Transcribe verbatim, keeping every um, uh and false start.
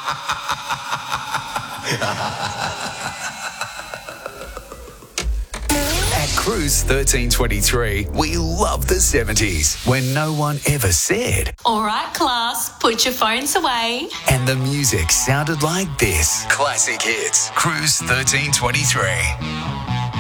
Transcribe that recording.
At Cruise thirteen twenty-three, we love the seventies, when no one ever said. All right, class, put your phones away. And the music sounded like this. Classic hits. Cruise thirteen twenty-three.